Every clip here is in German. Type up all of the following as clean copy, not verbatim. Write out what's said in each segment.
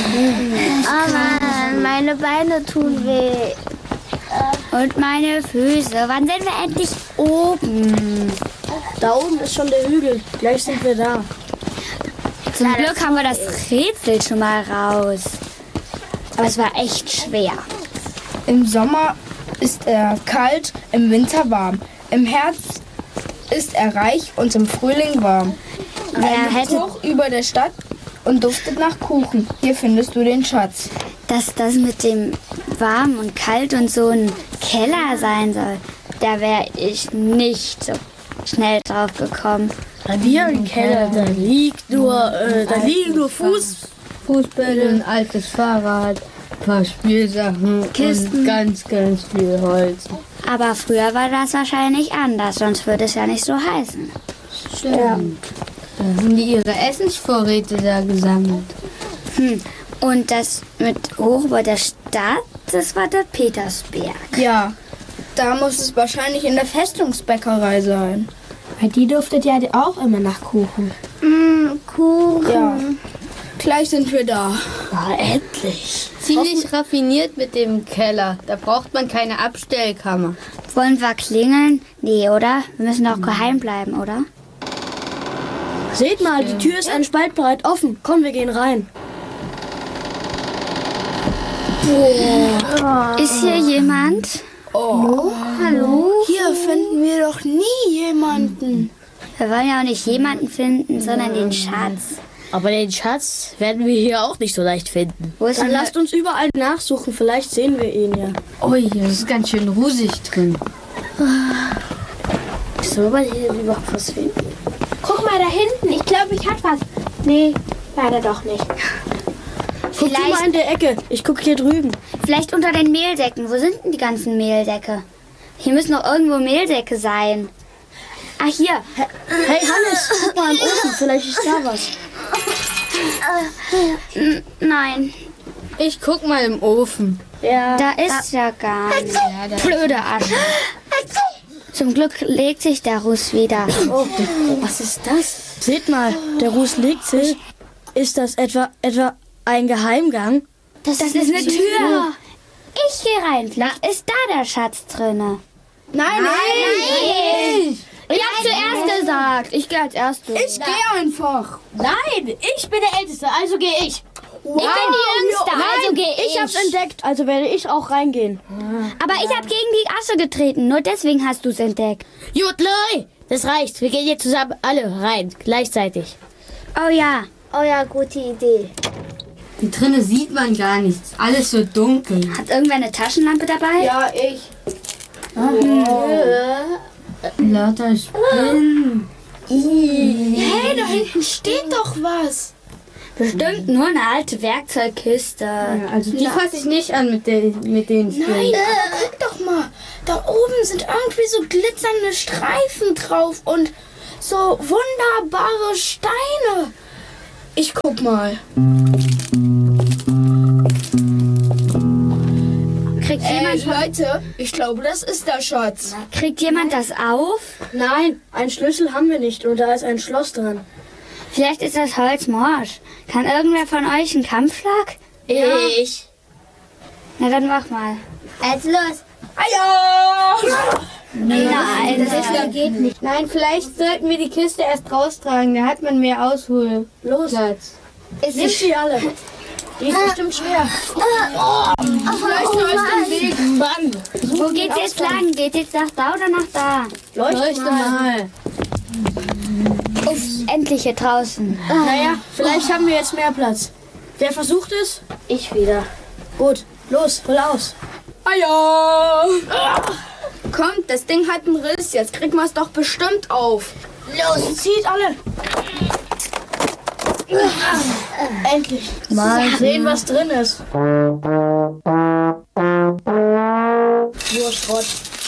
Oh Mann, meine Beine tun weh. Und meine Füße. Wann sind wir endlich oben? Da oben ist schon der Hügel. Gleich sind wir da. Zum Glück haben wir das Rätsel schon mal raus. Aber es war echt schwer. Im Sommer ist er kalt, im Winter warm. Im Herbst ist er reich und im Frühling warm. Er liegt hoch über der Stadt und duftet nach Kuchen. Hier findest du den Schatz. Dass das mit dem warm und kalt und so ein Keller sein soll, da wäre ich nicht so schnell drauf gekommen. Hier im Keller, da liegen nur Fußbälle, ein altes Fahrrad, ein paar Spielsachen, Kisten. Und ganz viel Holz. Aber früher war das wahrscheinlich anders, sonst würde es ja nicht so heißen. Stimmt. Ja. Da haben die ihre Essensvorräte da gesammelt. Und das mit hoch über der Stadt, das war der Petersberg. Ja, da muss es wahrscheinlich in der Festungsbäckerei sein. Weil die duftet ja auch immer nach Kuchen. Kuchen. Ja, gleich sind wir da. Endlich. Ziemlich raffiniert mit dem Keller. Da braucht man keine Abstellkammer. Wollen wir klingeln? Nee, oder? Wir müssen doch geheim bleiben, oder? Seht mal, die Tür ist einen Spalt breit offen. Komm, wir gehen rein. Ist hier jemand? Hallo? Hier finden wir doch nie jemanden. Wir wollen ja auch nicht jemanden finden, sondern den Schatz. Aber den Schatz werden wir hier auch nicht so leicht finden. Wo ist Dann denn lasst uns überall nachsuchen. Vielleicht sehen wir ihn ja. Ui, hier ist ganz schön rusig drin. Soll man hier überhaupt was finden? Guck mal da hinten. Ich glaube, ich hab was. Nee, leider doch nicht. Guck du mal in der Ecke. Ich guck hier drüben. Vielleicht unter den Mehldecken. Wo sind denn die ganzen Mehldecke? Hier müssen doch irgendwo Mehldecke sein. Ah, hier. Hey Hannes, guck mal im Ofen. Vielleicht ist da was. Nein, Ich guck mal im Ofen. Ja. da ist ja gar nichts. Blöde Asche. Zum Glück legt sich der Ruß wieder. Oh, was ist das? Seht mal, der Ruß legt sich. Ist das etwa ein Geheimgang? Das ist eine Tür. Ich gehe rein. Vielleicht ist da der Schatz drinne. Nein. Ich hab zuerst gesagt. Ich gehe als Erstes. Ich gehe einfach. Nein, ich bin der Älteste, also gehe ich. Ich bin die Jüngste, also gehe ich. Ich hab's entdeckt, also werde ich auch reingehen. Aber ich habe gegen die Asche getreten. Nur deswegen hast du es entdeckt. Jutlei, das reicht. Wir gehen jetzt zusammen alle rein, gleichzeitig. Oh ja. Oh ja, gute Idee. Hier drinnen sieht man gar nichts. Alles so dunkel. Hat irgendwer eine Taschenlampe dabei? Ja, ich. Lauter Spinnen. Hey, da hinten steht doch was. Bestimmt nur eine alte Werkzeugkiste. Ja, also die fasse ich nicht an mit den Spinnen. Nein, aber guck doch mal. Da oben sind irgendwie so glitzernde Streifen drauf und so wunderbare Steine. Ich guck mal. Leute, ich glaube, das ist der Schatz. Kriegt jemand das auf? Nein, einen Schlüssel haben wir nicht und da ist ein Schloss dran. Vielleicht ist das Holz morsch. Kann irgendwer von euch einen Kampfschlag? Ich. Na dann mach mal. Also los. Nein, Das geht nicht. Nein, vielleicht sollten wir die Kiste erst raustragen. Da hat man mehr Ausholplatz. Los, nehmt sie alle. Die ist bestimmt schwer. Wo geht's jetzt lang? Geht jetzt nach da oder nach da? Leuchte mal. Uff, endlich hier draußen. Naja, vielleicht haben wir jetzt mehr Platz. Wer versucht es? Ich wieder. Gut, los, hol aus. Kommt, das Ding hat einen Riss. Jetzt kriegen wir es doch bestimmt auf. Los, zieht alle. Endlich. Mal sehen, was drin ist. Nur Schrott.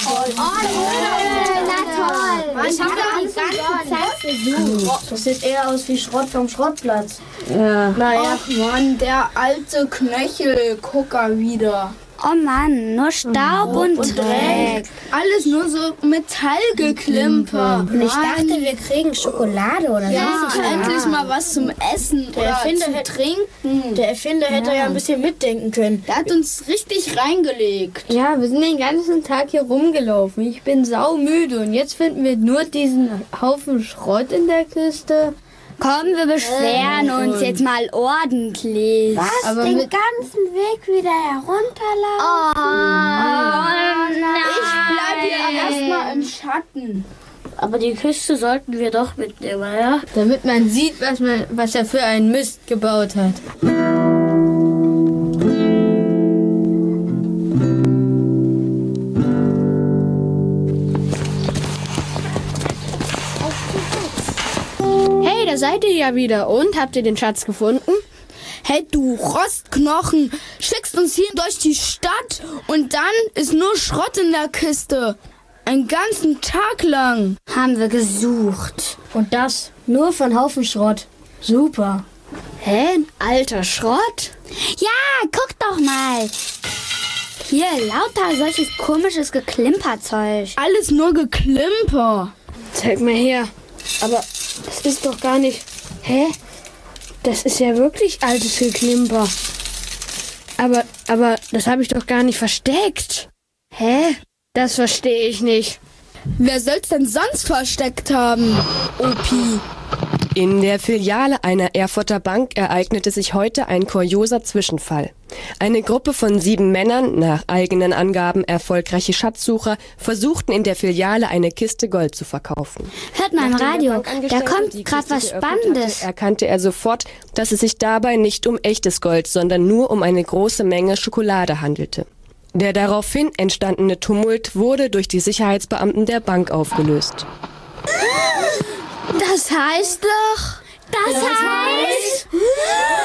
Ich habe die ganze Zeit versucht. Das sieht eher aus wie Schrott vom Schrottplatz. Ja. Naja, Ach Mann, der alte Knöchelgucker wieder. Oh Mann, nur Staub und Dreck. alles nur so Metallgeklimper. Und ich dachte, wir kriegen Schokolade oder so. Ja, endlich mal was zum Essen oder zum Trinken. Der Erfinder hätte ja ein bisschen mitdenken können. Der hat uns richtig reingelegt. Ja, wir sind den ganzen Tag hier rumgelaufen. Ich bin saumüde und jetzt finden wir nur diesen Haufen Schrott in der Kiste. Komm, wir beschweren uns jetzt mal ordentlich. Was? Aber Den mit- ganzen Weg wieder herunterlaufen? Ich bleib hier erstmal im Schatten. Aber die Küste sollten wir doch mitnehmen, ja? Damit man sieht, was er für einen Mist gebaut hat. Hey, da seid ihr ja wieder. Und, habt ihr den Schatz gefunden? Hey, du Rostknochen, schickst uns hier durch die Stadt und dann ist nur Schrott in der Kiste. Einen ganzen Tag lang. Haben wir gesucht. Und das nur von Haufen Schrott. Super. Hä? Ein alter Schrott? Ja, guck doch mal. Hier, lauter solches komisches Geklimperzeug. Alles nur Geklimper. Zeig mir her. Aber das ist doch gar nicht... Hä? Das ist ja wirklich altes Geklimper. Aber das habe ich doch gar nicht versteckt. Hä? Das verstehe ich nicht. Wer soll's denn sonst versteckt haben, Opi? In der Filiale einer Erfurter Bank ereignete sich heute ein kurioser Zwischenfall. Eine Gruppe von 7 Männern, nach eigenen Angaben erfolgreiche Schatzsucher, versuchten in der Filiale eine Kiste Gold zu verkaufen. Hört mal im Nachdem der Radio, da Bankangestellte kommt die gerade Kiste was geöffnet Spannendes. hatte, erkannte er sofort, dass es sich dabei nicht um echtes Gold, sondern nur um eine große Menge Schokolade handelte. Der daraufhin entstandene Tumult wurde durch die Sicherheitsbeamten der Bank aufgelöst. Das heißt doch... Das heißt...